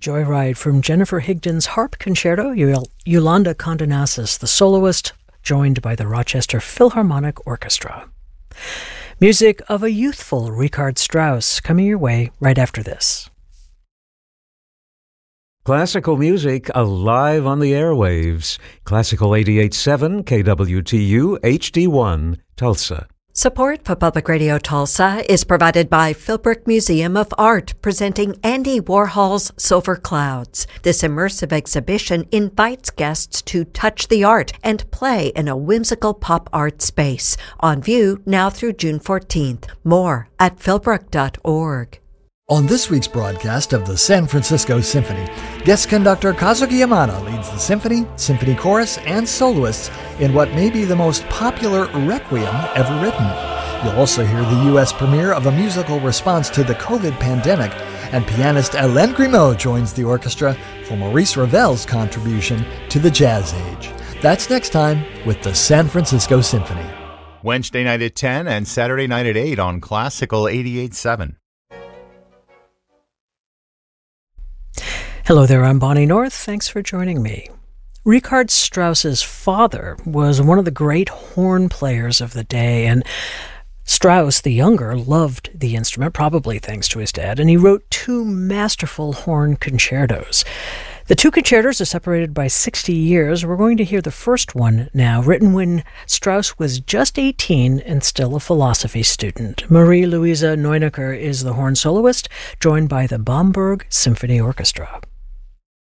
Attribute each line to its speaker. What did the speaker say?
Speaker 1: Joyride from Jennifer Higdon's Harp Concerto, Yolanda Condonasis, the soloist, joined by the Rochester Philharmonic Orchestra. Music of a youthful Richard Strauss coming your way right after this.
Speaker 2: Classical music alive on the airwaves. Classical 88.7 KWTU HD1 Tulsa.
Speaker 3: Support for Public Radio Tulsa is provided by Philbrook Museum of Art, presenting Andy Warhol's Silver Clouds. This immersive exhibition invites guests to touch the art and play in a whimsical pop art space. On view now through June 14th. More at philbrook.org.
Speaker 4: On this week's broadcast of the San Francisco Symphony, guest conductor Kazuki Yamada leads the symphony, symphony chorus, and soloists in what may be the most popular requiem ever written. You'll also hear the U.S. premiere of a musical response to the COVID pandemic, and pianist Hélène Grimaud joins the orchestra for Maurice Ravel's contribution to the jazz age. That's next time with the San Francisco Symphony.
Speaker 5: Wednesday night at 10 and Saturday night at 8 on Classical 88.7.
Speaker 1: Hello there, I'm Bonnie North. Thanks for joining me. Richard Strauss's father was one of the great horn players of the day, and Strauss, the younger, loved the instrument, probably thanks to his dad, and he wrote two masterful horn concertos. The two concertos are separated by 60 years. We're going to hear the first one now, written when Strauss was just 18 and still a philosophy student. Marie-Louise Neunecker is the horn soloist, joined by the Bamberg Symphony Orchestra.